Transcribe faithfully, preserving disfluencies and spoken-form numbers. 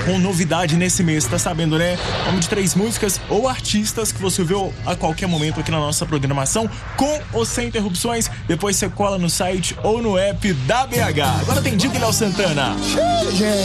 com novidade nesse mês, tá sabendo, né? Nome de três músicas ou artistas que você ouviu a qualquer momento aqui na nossa programação, com ou sem interrupções. Depois você cola no site ou no app da B H. Agora tem dica, Léo Santana.